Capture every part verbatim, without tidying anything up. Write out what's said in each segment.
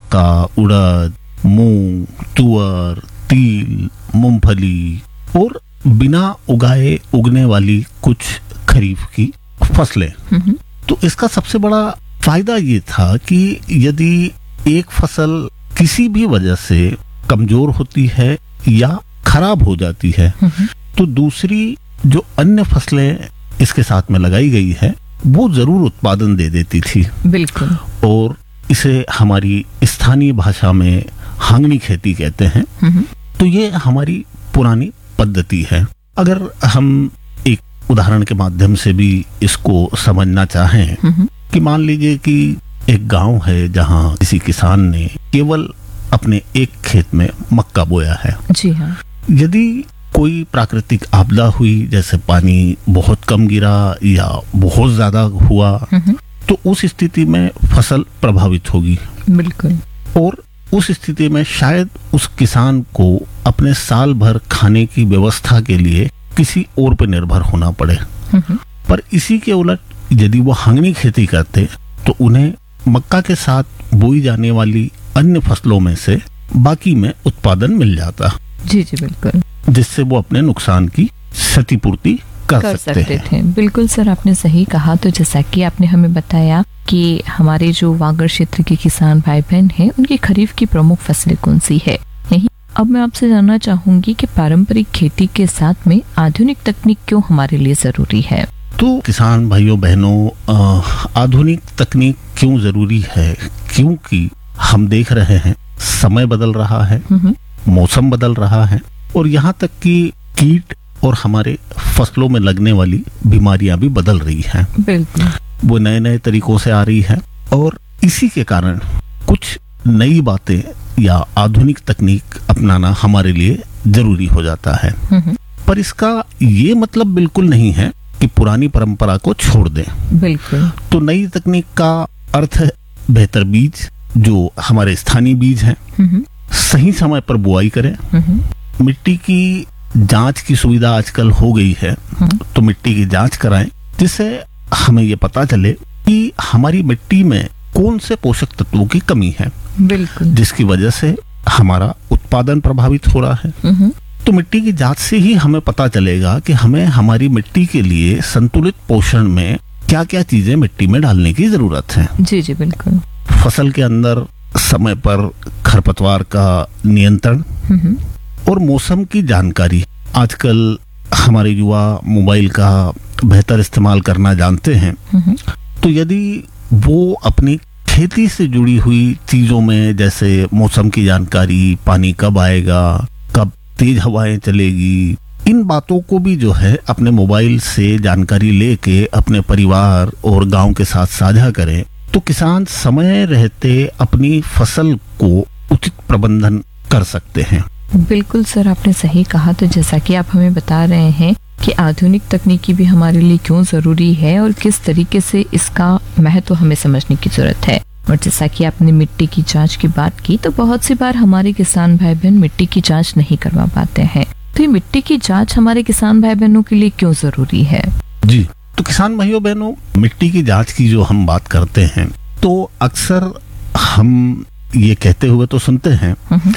मक्का, उड़द, मूंग, तुअर, तिल, मूंगफली और बिना उगाए उगने वाली कुछ खरीफ की फसलें। तो इसका सबसे बड़ा फायदा ये था कि यदि एक फसल किसी भी वजह से कमजोर होती है या खराब हो जाती है तो दूसरी जो अन्य फसलें इसके साथ में लगाई गई है वो जरूर उत्पादन दे देती थी। बिल्कुल। और इसे हमारी स्थानीय भाषा में हांगनी खेती कहते हैं। तो ये हमारी पुरानी पद्धति है। अगर हम एक उदाहरण के माध्यम से भी इसको समझना चाहें कि मान लीजिए कि एक गांव है जहां किसी किसान ने केवल अपने एक खेत में मक्का बोया है। जी हाँ। यदि कोई प्राकृतिक आपदा हुई, जैसे पानी बहुत कम गिरा या बहुत ज्यादा हुआ, तो उस स्थिति में फसल प्रभावित होगी। बिल्कुल। और उस स्थिति में शायद उस किसान को अपने साल भर खाने की व्यवस्था के लिए किसी और पर निर्भर होना पड़े। पर इसी के उलट यदि वो हांगनी खेती करते तो उन्हें मक्का के साथ बोई जाने वाली अन्य फसलों में से बाकी में उत्पादन मिल जाता। जी जी बिल्कुल। जिससे वो अपने नुकसान की क्षतिपूर्ति कर, कर सकते, सकते थे। बिल्कुल सर, आपने सही कहा। तो जैसा कि आपने हमें बताया कि हमारे जो वागड़ क्षेत्र के किसान भाई बहन हैं उनकी खरीफ की प्रमुख फसलें कौन सी है। यही अब मैं आपसे जानना चाहूंगी कि पारंपरिक खेती के साथ में आधुनिक तकनीक क्यों हमारे लिए जरूरी है। तो किसान भाइयों बहनों, आधुनिक तकनीक क्यों जरूरी है? क्योंकि हम देख रहे हैं समय बदल रहा है, मौसम बदल रहा है और यहाँ तक कि कीट और हमारे फसलों में लगने वाली बीमारियां भी बदल रही हैं। बिल्कुल। वो नए नए तरीकों से आ रही है और इसी के कारण कुछ नई बातें या आधुनिक तकनीक अपनाना हमारे लिए जरूरी हो जाता है। पर इसका ये मतलब बिल्कुल नहीं है कि पुरानी परंपरा को छोड़ दें। बिल्कुल। तो नई तकनीक का अर्थ है बेहतर बीज, जो हमारे स्थानीय बीज हैं, सही समय पर बुआई करें। मिट्टी की जांच की सुविधा आजकल हो गई है, तो मिट्टी की जांच कराएं जिससे हमें ये पता चले कि हमारी मिट्टी में कौन से पोषक तत्वों की कमी है। बिल्कुल। जिसकी वजह से हमारा उत्पादन प्रभावित हो रहा है। तो मिट्टी की जांच से ही हमें पता चलेगा कि हमें हमारी मिट्टी के लिए संतुलित पोषण में क्या क्या चीजें मिट्टी में डालने की जरूरत है। जी जी बिल्कुल। फसल के अंदर समय पर खरपतवार का नियंत्रण और मौसम की जानकारी। आजकल हमारे युवा मोबाइल का बेहतर इस्तेमाल करना जानते हैं, तो यदि वो अपनी खेती से जुड़ी हुई चीजों में, जैसे मौसम की जानकारी, पानी कब आएगा, कब तेज हवाएं चलेगी, इन बातों को भी जो है अपने मोबाइल से जानकारी लेके अपने परिवार और गांव के साथ साझा करें, तो किसान समय रहते अपनी फसल को उचित प्रबंधन कर सकते हैं। बिल्कुल सर, आपने सही कहा। तो जैसा कि आप हमें बता रहे हैं कि आधुनिक तकनीकी भी हमारे लिए क्यों जरूरी है और किस तरीके से इसका महत्व हमें समझने की जरूरत है। और जैसा कि आपने मिट्टी की जांच की बात की, तो बहुत सी बार हमारे किसान भाई बहन मिट्टी की जांच नहीं करवा पाते हैं। तो ये मिट्टी की जांच हमारे किसान भाई बहनों के लिए क्यों जरूरी है? जी, तो किसान भाइयों बहनों, मिट्टी की जांच की जो हम बात करते हैं, तो अक्सर हम ये कहते हुए तो सुनते हैं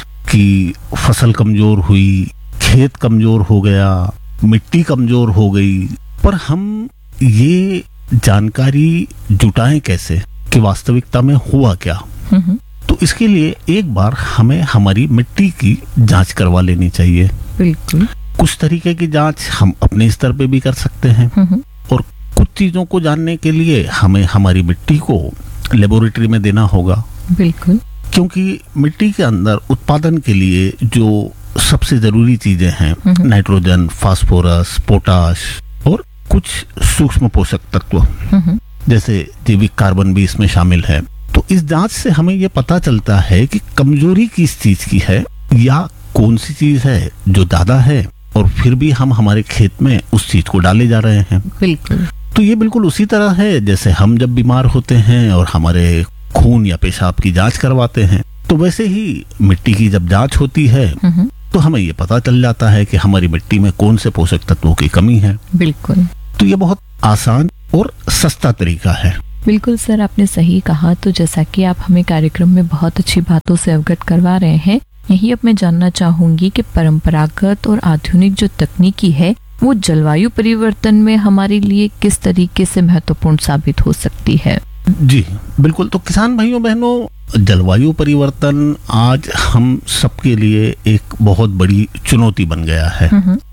कि फसल कमजोर हुई, खेत कमजोर हो गया, मिट्टी कमजोर हो गई, पर हम ये जानकारी जुटाएं कैसे कि वास्तविकता में हुआ क्या? तो इसके लिए एक बार हमें हमारी मिट्टी की जांच करवा लेनी चाहिए। बिल्कुल। कुछ तरीके की जांच हम अपने स्तर पे भी कर सकते हैं और कुछ चीजों को जानने के लिए हमें हमारी मिट्टी को लेबोरेटरी में देना होगा। बिल्कुल। क्योंकि मिट्टी के अंदर उत्पादन के लिए जो सबसे जरूरी चीजें हैं, नाइट्रोजन, फास्फोरस, पोटाश और कुछ सूक्ष्म पोषक तत्व जैसे जैविक कार्बन भी इसमें शामिल है। तो इस जांच से हमें ये पता चलता है कि कमजोरी किस चीज की है या कौन सी चीज है जो ज्यादा है और फिर भी हम हमारे खेत में उस चीज को डाले जा रहे हैं। बिल्कुल। तो ये बिल्कुल उसी तरह है जैसे हम जब बीमार होते हैं और हमारे खून या पेशाब की जांच करवाते हैं, तो वैसे ही मिट्टी की जब जांच होती है तो हमें ये पता चल जाता है कि हमारी मिट्टी में कौन से पोषक तत्वों की कमी है। बिल्कुल। तो ये बहुत आसान और सस्ता तरीका है। बिल्कुल सर, आपने सही कहा। तो जैसा कि आप हमें कार्यक्रम में बहुत अच्छी बातों से अवगत करवा रहे हैं, यही अब मैं जानना चाहूंगी कि परंपरागत और आधुनिक जो तकनीकी है वो जलवायु परिवर्तन में हमारे लिए किस तरीके से महत्वपूर्ण साबित हो सकती है। जी बिल्कुल। तो किसान भाइयों बहनों, जलवायु परिवर्तन आज हम सबके लिए एक बहुत बड़ी चुनौती बन गया है।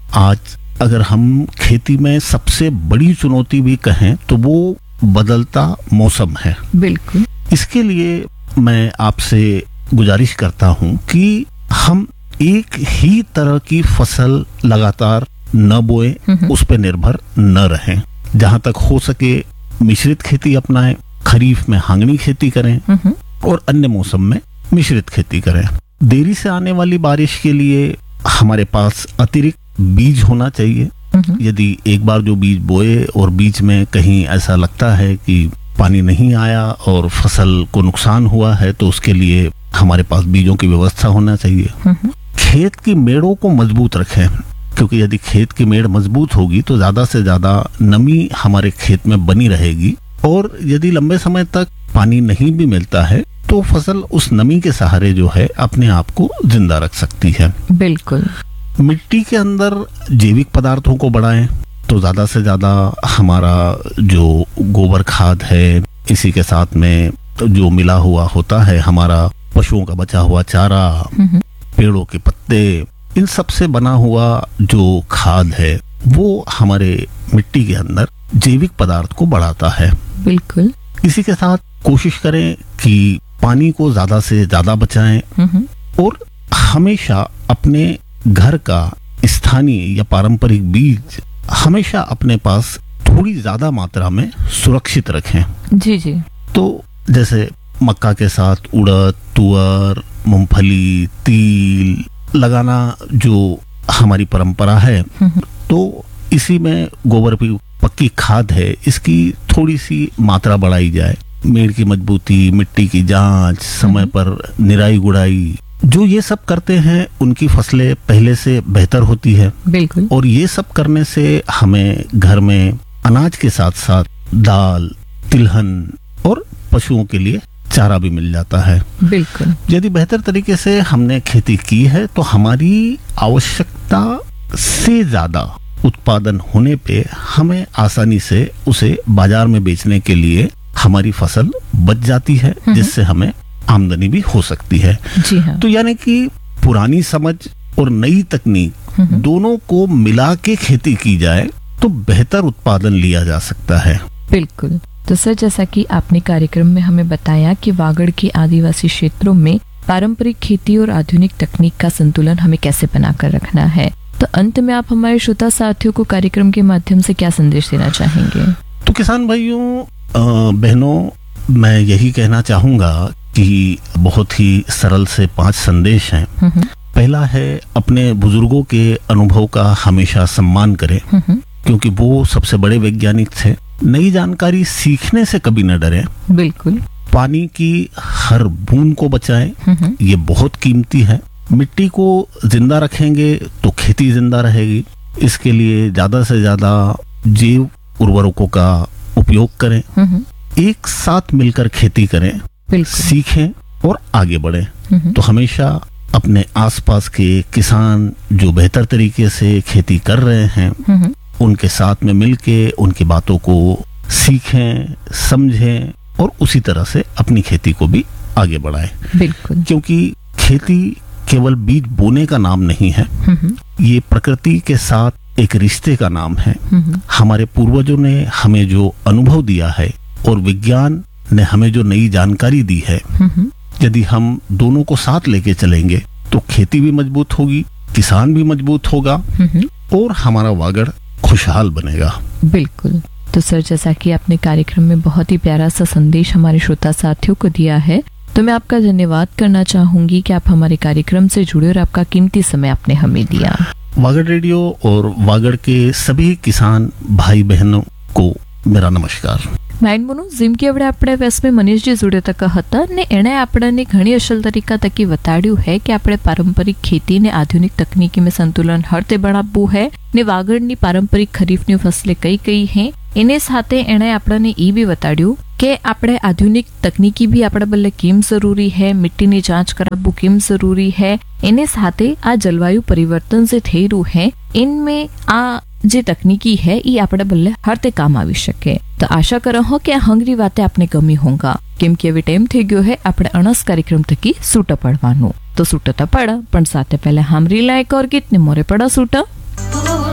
आज अगर हम खेती में सबसे बड़ी चुनौती भी कहें तो वो बदलता मौसम है। बिल्कुल। इसके लिए मैं आपसे गुजारिश करता हूं कि हम एक ही तरह की फसल लगातार न बोए, उस पर निर्भर न रहें। जहां तक हो सके मिश्रित खेती अपनाएं, खरीफ में हांगनी खेती करें और अन्य मौसम में मिश्रित खेती करें। देरी से आने वाली बारिश के लिए हमारे पास अतिरिक्त बीज होना चाहिए। यदि एक बार जो बीज बोए और बीच में कहीं ऐसा लगता है कि पानी नहीं आया और फसल को नुकसान हुआ है, तो उसके लिए हमारे पास बीजों की व्यवस्था होना चाहिए। खेत की मेड़ों को मजबूत रखें, क्योंकि यदि खेत की मेड़ मजबूत होगी तो ज्यादा से ज्यादा नमी हमारे खेत में बनी रहेगी। और यदि लंबे समय तक पानी नहीं भी मिलता है तो फसल उस नमी के सहारे जो है अपने आप को जिंदा रख सकती है। बिल्कुल। मिट्टी के अंदर जैविक पदार्थों को बढ़ाएं, तो ज्यादा से ज्यादा हमारा जो गोबर खाद है, इसी के साथ में जो मिला हुआ होता है हमारा पशुओं का बचा हुआ चारा, पेड़ों के पत्ते, इन सब से बना हुआ जो खाद है वो हमारे मिट्टी के अंदर जैविक पदार्थ को बढ़ाता है। बिल्कुल। इसी के साथ कोशिश करें कि पानी को ज्यादा से ज्यादा बचाएं और हमेशा अपने घर का स्थानीय या पारंपरिक बीज हमेशा अपने पास थोड़ी ज्यादा मात्रा में सुरक्षित रखें। जी जी। तो जैसे मक्का के साथ उड़द, तुअर, मूंगफली, तिल लगाना जो हमारी परंपरा है, तो इसी में गोबर की पक्की खाद है, इसकी थोड़ी सी मात्रा बढ़ाई जाए। मेड़ की मजबूती, मिट्टी की जांच, समय पर निराई गुड़ाई, जो ये सब करते हैं उनकी फसलें पहले से बेहतर होती है। बिल्कुल। और ये सब करने से हमें घर में अनाज के साथ साथ दाल, तिलहन और पशुओं के लिए चारा भी मिल जाता है। बिल्कुल। यदि बेहतर तरीके से हमने खेती की है तो हमारी आवश्यकता से ज्यादा उत्पादन होने पे हमें आसानी से उसे बाजार में बेचने के लिए हमारी फसल बच जाती है, जिससे हमें आमदनी भी हो सकती है। जी हाँ। तो यानी कि पुरानी समझ और नई तकनीक दोनों को मिला के खेती की जाए तो बेहतर उत्पादन लिया जा सकता है। बिल्कुल। तो सर, जैसा कि आपने कार्यक्रम में हमें बताया कि वागड़ के आदिवासी क्षेत्रों में पारंपरिक खेती और आधुनिक तकनीक का संतुलन हमें कैसे बनाकर रखना है, तो अंत में आप हमारे श्रोता साथियों को कार्यक्रम के माध्यम से क्या संदेश देना चाहेंगे? तो किसान भाइयों बहनों, मैं यही कहना चाहूंगा कि बहुत ही सरल से पांच संदेश हैं। पहला है, अपने बुजुर्गों के अनुभव का हमेशा सम्मान करें, क्योंकि वो सबसे बड़े वैज्ञानिक थे। नई जानकारी सीखने से कभी न डरें। बिल्कुल। पानी की हर बूंद को बचाएं, ये बहुत कीमती है। मिट्टी को जिंदा रखेंगे तो खेती जिंदा रहेगी। इसके लिए ज्यादा से ज्यादा जैव उर्वरकों का उपयोग करें। एक साथ मिलकर खेती करें, सीखें और आगे बढ़ें। तो हमेशा अपने आसपास के किसान जो बेहतर तरीके से खेती कर रहे हैं उनके साथ में मिलके उनकी बातों को सीखें, समझें और उसी तरह से अपनी खेती को भी आगे बढ़ाएं। बिल्कुल। क्योंकि खेती केवल बीज बोने का नाम नहीं है, ये प्रकृति के साथ एक रिश्ते का नाम है। हमारे पूर्वजों ने हमें जो अनुभव दिया है और विज्ञान ने हमें जो नई जानकारी दी है, यदि हम दोनों को साथ लेके चलेंगे तो खेती भी मजबूत होगी, किसान भी मजबूत होगा और हमारा वागड़ खुशहाल बनेगा। बिल्कुल। तो सर, जैसा कि आपने कार्यक्रम में बहुत ही प्यारा सा संदेश हमारे श्रोता साथियों को दिया है, तो मैं आपका धन्यवाद करना चाहूंगी कि आप हमारे कार्यक्रम से जुड़े और आपका कीमती समय आपने हमें दिया। वागड़ रेडियो और वागड़ के सभी किसान भाई बहनों को मेरा नमस्कार। માઇન્ડમોનું જેમ કે હવે આપણે વેસમે મનીષજી જોડે તક હતા ને એણે આપણને ઘણી અસલ તરીકા તકી બતાડ્યું है कि આપણે પારંપરિક ખેતી ને આધુનિક તકનીકી में સંતુલન હરતે બનાવવું है ને વાગડની પારંપરિક ખરીફની ફસલે કઈ કઈ હે એને સાથે એણે આપણને એ બી બતાડ્યું કે આપણે આધુનિક તકનીકી भी આપણે બલ્લે કેમ જરૂરી है મિટ્ટીની જાંચ કરાવવું કેમ જરૂરી है એને સાથે આ જલવાયુ પરિવર્તન જે થઈ રહ્યું है इनमें આ જે તકનીકી है એ આપણે બલ્લે હરતે કામ આવી શકે તો આશા કરો હો કે આ હંગરી વાતે આપને ગમી હોંગા કેમ કે હવે ટાઈમ થઈ ગયો है આપણે અણસ કાર્યક્રમ થકી સૂટા પડવાનું તો સૂટા તો પડા પણ સાથે પહેલા હામરી લાયક ઓર ગીત ને મોરે પડા સૂટા